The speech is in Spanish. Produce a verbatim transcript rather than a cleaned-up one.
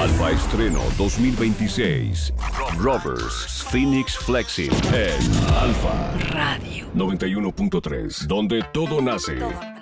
Alfa Estreno dos mil veintiséis. Rovers Phoenix Flexing en Alfa Radio noventa y uno punto tres, donde todo nace. Todo.